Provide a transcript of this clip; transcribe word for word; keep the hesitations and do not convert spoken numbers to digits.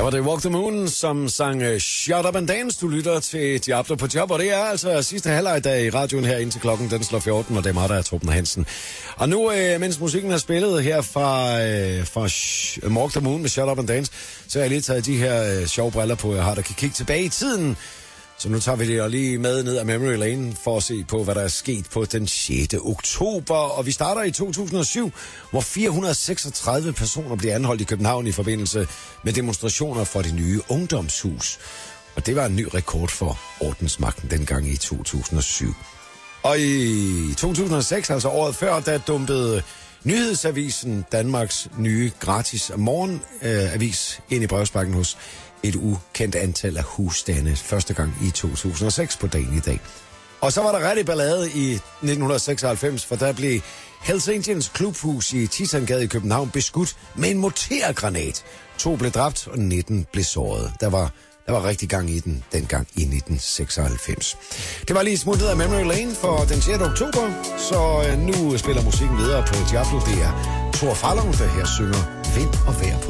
Der var det Walk the Moon, som sang uh, Shut Up and Dance. Du lytter til Diablo på job, og det er altså sidste halvleg dag i radioen her indtil klokken den slår fjorten, og det er mig, der er Torben Hansen. Og nu, uh, mens musikken er spillet her fra, uh, fra sh- Walk the Moon med Shut Up and Dance, så har jeg lige taget de her uh, sjove briller på, jeg har, der kan kigge tilbage i tiden. Så nu tager vi det lige med ned ad Memory Lane for at se på, hvad der er sket på den sjette oktober. Og vi starter i to tusind og syv, hvor fire hundrede og seksogtredive personer bliver anholdt i København i forbindelse med demonstrationer for det nye ungdomshus. Og det var en ny rekord for ordensmagten dengang i to tusind og syv. Og i to tusind og seks, altså året før, der dumpede Nyhedsavisen Danmarks nye gratis morgenavis øh, ind i brevsprækken hos et ukendt antal af husstande første gang i to tusind og seks på dagen i dag. Og så var der rigtig ballade i nitten seksoghalvfems, for der blev Hells Angels klubhus i Titangade i København beskudt med en mortergranat. To blev dræbt, og nitten blev såret. Der var, der var rigtig gang i den dengang i nitten seksoghalvfems. Det var lige smuttet af Memory Lane for den sjette oktober, så nu spiller musikken videre på Diablo. Det er Thor Fallon, der her synger Vind og Vejr på